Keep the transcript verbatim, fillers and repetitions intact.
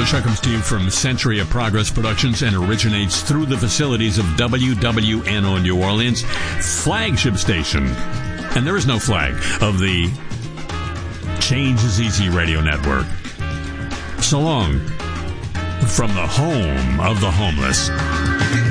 The show comes to you from Century of Progress Productions and originates through the facilities of W W N O New Orleans, flagship station, and there is no flag, of the Change is Easy Radio Network. So long from the home of the homeless.